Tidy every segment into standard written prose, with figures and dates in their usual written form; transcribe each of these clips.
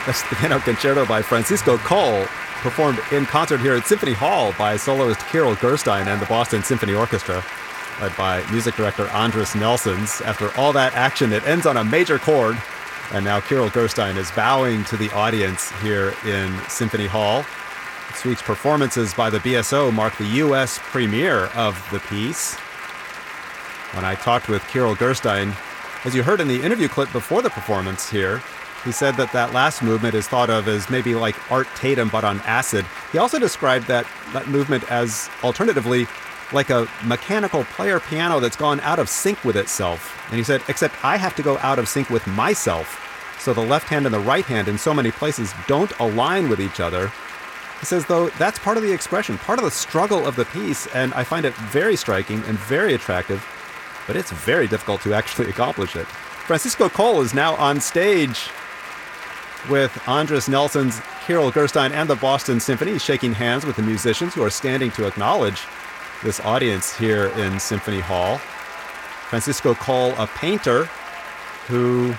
That's the Piano Concerto by Francisco Coll, performed in concert here at Symphony Hall by soloist Kirill Gerstein and the Boston Symphony Orchestra, led by music director Andris Nelsons. After all that action, it ends on a major chord, and now Kirill Gerstein is bowing to the audience here in Symphony Hall. This week's performances by the BSO mark the U.S. premiere of the piece. When I talked with Kirill Gerstein, as you heard in the interview clip before the performance here, he said that last movement is thought of as maybe like Art Tatum but on acid. He also described that movement as alternatively like a mechanical player piano that's gone out of sync with itself. And he said, except I have to go out of sync with myself. So the left hand and the right hand in so many places don't align with each other. He says, though, that's part of the expression, part of the struggle of the piece, and I find it very striking and very attractive, but it's very difficult to actually accomplish it. Francisco Coll is now on stage with Andris Nelsons, Kirill Gerstein, and the Boston Symphony. He's shaking hands with the musicians who are standing to acknowledge this audience here in Symphony Hall. Francisco Coll, a painter who,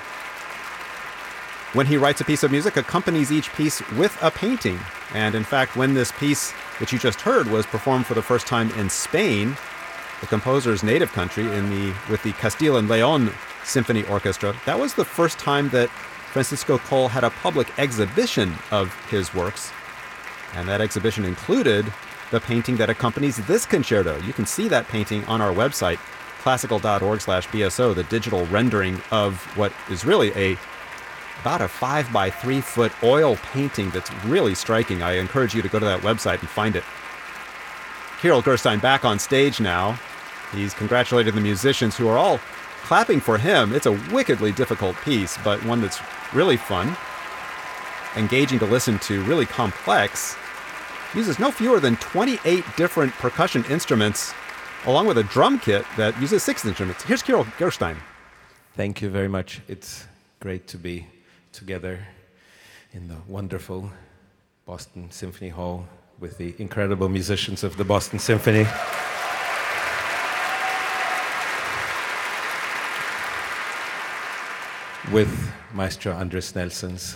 when he writes a piece of music, accompanies each piece with a painting. And in fact, when this piece, which you just heard, was performed for the first time in Spain, the composer's native country, with the Castile and Leon Symphony Orchestra, that was the first time that Francisco Coll had a public exhibition of his works. And that exhibition included the painting that accompanies this concerto. You can see that painting on our website, classical.org/BSO, the digital rendering of what is really about a 5 by 3 foot oil painting that's really striking. I encourage you to go to that website and find it. Kirill Gerstein back on stage now. He's congratulated the musicians who are all clapping for him. It's a wickedly difficult piece, but one that's really fun, engaging to listen to, really complex. Uses no fewer than 28 different percussion instruments, along with a drum kit that uses 6 instruments. Here's Kirill Gerstein. Thank you very much. It's great to be together in the wonderful Boston Symphony Hall with the incredible musicians of the Boston Symphony. With Maestro Andris Nelsons.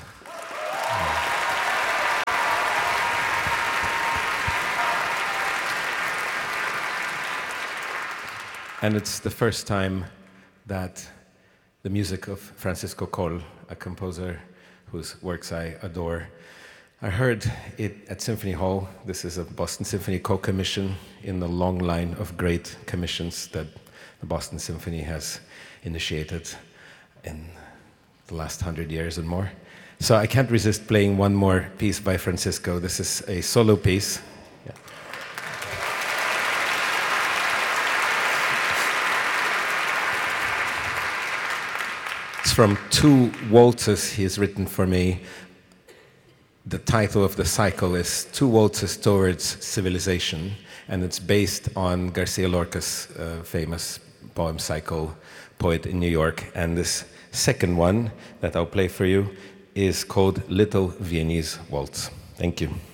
And it's the first time that the music of Francisco Coll, a composer whose works I adore, I heard it at Symphony Hall. This is a Boston Symphony co-commission in the long line of great commissions that the Boston Symphony has initiated in the last 100 years and more. So I can't resist playing one more piece by Francisco. This is a solo piece. Yeah. It's from 2 waltzes he has written for me. The title of the cycle is 2 Waltzes Towards Civilization, and it's based on Garcia Lorca's famous poem cycle, Poet in New York. And this second one that I'll play for you is called Little Viennese Waltz. Thank you.